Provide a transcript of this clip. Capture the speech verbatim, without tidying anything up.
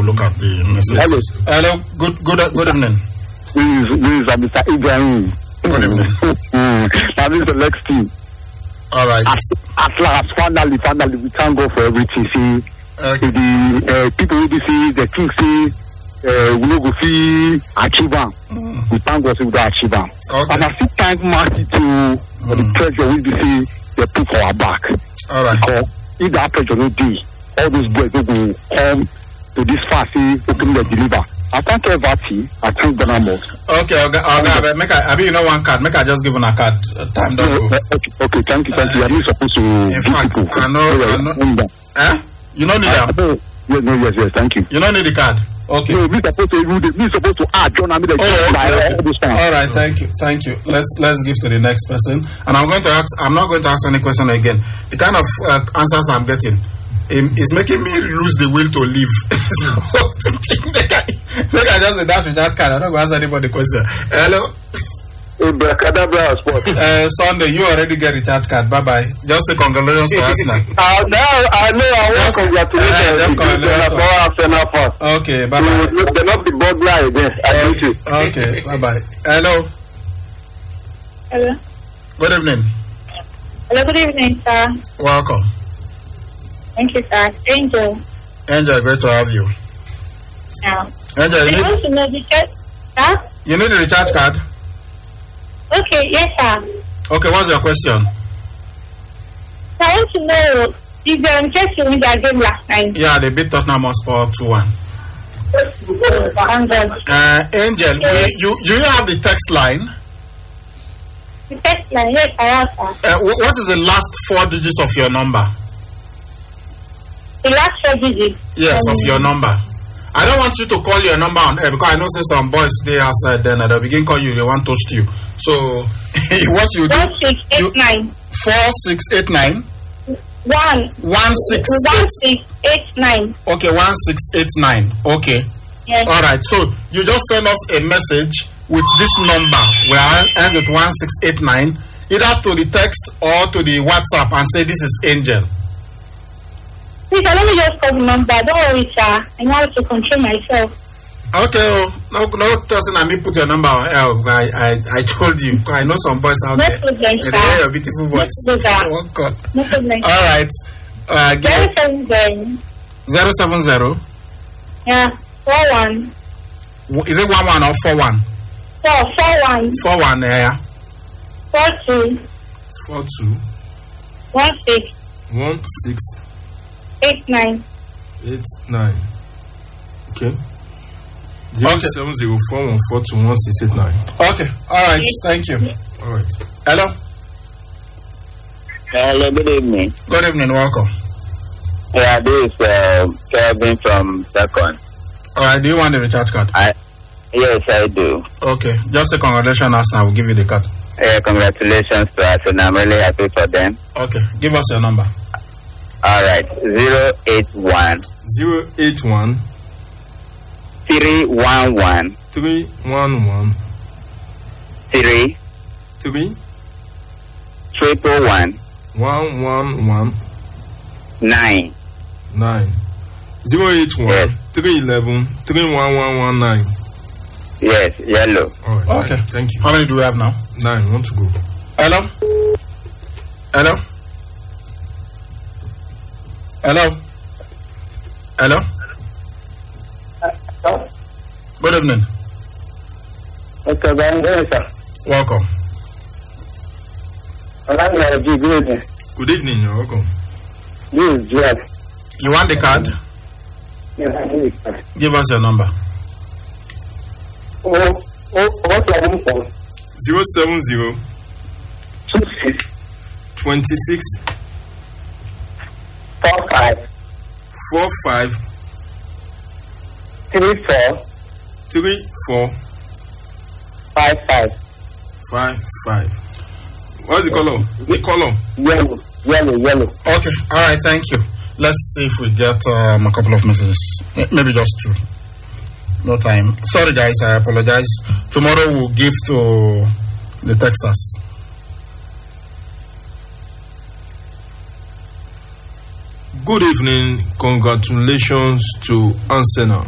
look at the messages. Hello. Hello. Good good good evening. This is, this is Mister Ibrahim. Good evening. Now this is the next team. All right. At, at last, finally, finally, we thank God for everything. See, Okay. the uh, people who be say the things say uh, we no go see achieve am. Mm. We thank God say we go achieve am. Okay. And I still thank Marty too for the Mm. pressure we be say they put for our back. All right. Because if that pressure no dey, all those boys no go come to this far say open the deliver. I thank everybody. I thank Bonamos. Okay, okay, okay. Make I, I be you know one card. Make I just give on a card. Uh, time don't go. Okay, okay, thank you, thank you. I'm not supposed to. In fact, I know, I know. Eh? You don't need them. Yes, no, yes, yes, thank you. You don't need the card. Okay. No, me supposed to. Me supposed to add John. I mean, the Oh, okay, all okay. this time. All right, thank you, thank you. Let's let's give to the next person, and I'm going to ask. I'm not going to ask any question again. The kind of uh, answers I'm getting um, is making me lose the will to live. So, make I, make I just dash with that card. I'm not going to answer anybody question. Hello. Abracadabra sport. Uh, Sunday, you already get a recharge card. Bye bye. Just say congratulations to Arsenal. Uh, now I know I want Just- congratulations. uh, just because they are congratulations. for Arsenal first. Okay, bye So, bye. they're not the burglar again. I thank you. Okay, bye bye. Hello. Hello. Good evening. Hello, good evening, sir. Welcome. Thank you, sir. Angel. Angel, great to have you. Now, Angel, you I need, want to know the church. Sir? you need a recharge card? Okay, yes, sir. Okay, what's your question? So I want to know if um, Chelsea win their game last night. Yeah, they beat Tottenham Hotspur two one. Oh, God. Uh, Angel, we, you you have the text line. The first line, yes, I have, sir. Uh, wh- what is the last four digits of your number? The last four digits. Yes, Um, of your number. I don't want you to call your number on air because I know say some boys they outside then they'll begin call you, they want to toast you. So what you do? One six eight You- nine. Four six eight nine One. one six One eight. six eight nine. Okay, one six eight nine. Okay. Yes. All right. So you just send us a message with this number where ends with one six eight nine, either to the text or to the WhatsApp, and say this is Angel. Please, let me just call the number. Don't worry, sir. I know how to control myself. Okay. Oh, no, no person. I mean, put your number on air. I, I, I told you. I know some boys out No there. problem, And sir. they hear your beautiful voice. No problem. Oh God. No problem. All right. Uh, give Zero it seven zero. zero seven zero. Yeah. Four one. Is it one one or four one? Four four one. Four one. Yeah. Four two. Four two One six one six eight nine. eight nine. Okay. Zero Okay. seven zero four one four two one six eight nine. Okay. All right. Thank you. All right. Hello. Hello, good evening. Good evening. Welcome. Yeah, this is uh, Kevin from Second. All right. Do you want the recharge card? I, yes, I do. Okay. Just say congratulations, Arsenal. We'll give you the card. Uh, congratulations to us, and I'm really happy for them. Okay. Give us your number. All right, zero eight one Zero eight one three one one three one one three three triple one one one one nine. nine. Zero eight one Yes. three eleven three one one one nine. Yes, yellow. All right. Okay. Nine. Thank you. How many do we have now? Nine. Want to go? Hello? Hello? Hello? Hello? Good evening. Okay, very good, sir. Welcome. Good evening. Good evening. You're welcome. This is Jack. You want the card? Give us your number. Oh, oh, what's your number? Zero seven zero Two six twenty six four five four five three four three four five five. five five. What's the color? The color. Yellow, yellow, yellow. Okay. All right. Thank you. Let's see if we get um, a couple of messages. Maybe just two. No time. Sorry, guys. I apologize. Tomorrow we'll give to the texters. Good evening. Congratulations to Arsenal.